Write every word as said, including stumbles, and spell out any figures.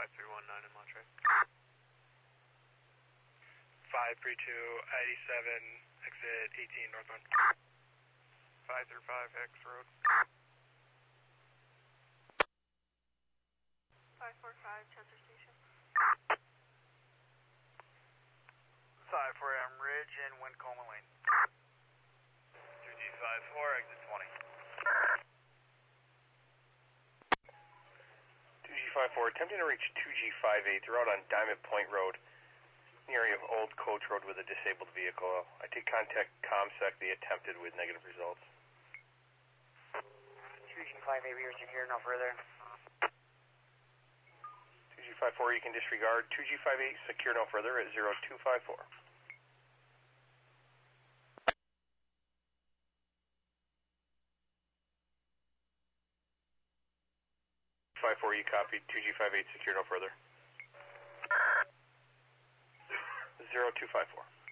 five three one nine in Monterey. five three two, eighty-seven, exit eighteen northbound. five three five, X road. five four five, Chester Station. five four M Ridge and Wincoma Lane. two G five four, exit twenty. two G five four, attempting to reach two G five eight. They're out on Diamond Point Road, in the area of Old Coach Road with a disabled vehicle. I take contact ComSec, they attempted with negative results. two G five eight, we are secure, no further. two G five four, you can disregard. two G five eight, secure no further at zero two five four. five four, you copied. two G five eight, secure no further. zero two five four.